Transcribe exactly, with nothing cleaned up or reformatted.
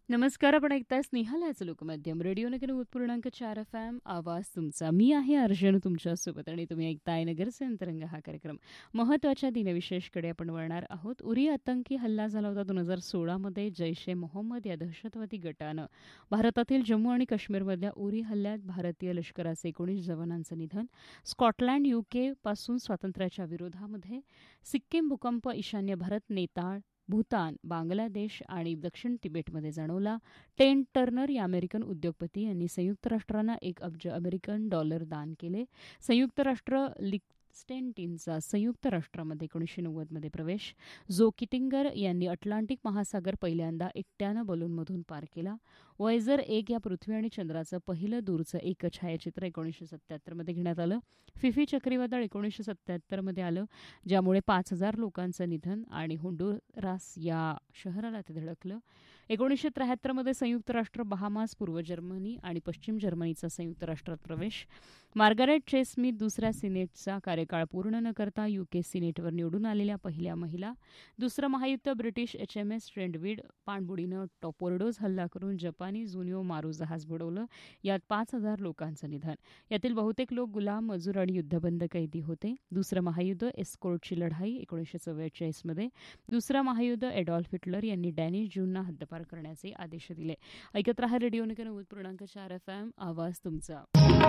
नमस्कार. आपण ऐकताय स्नेहालयाचं लोकमाध्यम रेडिओ नगर नव्वद पूर्णांक चार एफ एम आवाज तुमचा. मी आहे अर्जन तुमच्यासोबत आणि तुम्ही ऐकताय नगरचे अंतरंग हा कार्यक्रम. महत्त्वाच्या दिनविशेषकडे आपण वळणार आहोत. उरी आतंकी हल्ला झाला होता दोन हजार सोळामध्ये. जैश ए मोहम्मद या दहशतवादी गटानं भारतातील जम्मू आणि काश्मीरमधल्या उरी हल्ल्यात भारतीय लष्कराचे एकोणीस जवानांचं निधन. स्कॉटलँड युके पासून स्वातंत्र्याच्या विरोधामध्ये सिक्कीम भूकंप ईशान्य भारत, नेपाळ, भूतान, बांगलादेश आणि दक्षिण तिबेटमध्ये जाणवला. टेन टर्नर या अमेरिकन उद्योगपती यांनी संयुक्त राष्ट्रांना एक अब्ज अमेरिकन डॉलर दान केले. संयुक्त राष्ट्र लिक्स्टेनटीनचा संयुक्त राष्ट्रामध्ये एकोणीसशे नव्वदमध्ये प्रवेश. झो किटिंगर यांनी अटलांटिक महासागर पहिल्यांदा एकट्यानं बलूनमधून पार केला. वॉयझर एक या पृथ्वी आणि चंद्राचं पहिलं दूरचं एक छायाचित्र एकोणीसशे सत्त्याहत्तरमध्ये घेण्यात आलं. फिफी चक्रीवादळ एकोणीसशे सत्त्याहत्तरमध्ये आलं, ज्यामुळे पाच हजार लोकांचं निधन आणि होंडुरास या शहराला ते धडकलं. एकोणीसशे त्र्याहत्तरमध्ये संयुक्त राष्ट्र, बहामास, पूर्व जर्मनी आणि पश्चिम जर्मनीचा संयुक्त राष्ट्रात प्रवेश. मार्गारेट चेस स्मिथ दुसऱ्या सिनेटचा कार्यकाळ पूर्ण न करता युके सिनेटवर निवडून आलेल्या पहिल्या महिला. दुसरं महायुद्ध. ब्रिटिश एच एम एस ट्रेंडविड पाणबुडीनं टॉपोर्डोज हल्ला करून जपानी जुनिओ मारू जहाज बुडवलं. यात पाच हजार लोकांचं निधन. यातील बहुतेक लोक गुलाम, मजूर आणि युद्धबंद कैदी होते. दुसरं महायुद्ध. एस्कोर्टची लढाई एकोणीसशे चव्वेचाळीसमध्ये. दुसरं महायुद्ध. एडॉल्फ हिटलर यांनी डॅनिश ज्यूंना हद्दपार करण्याचे आदेश दिले. ऐकत रहा रेडिओ नगर नव्वद पूर्णांक चार एफ एम आवाज तुमचा.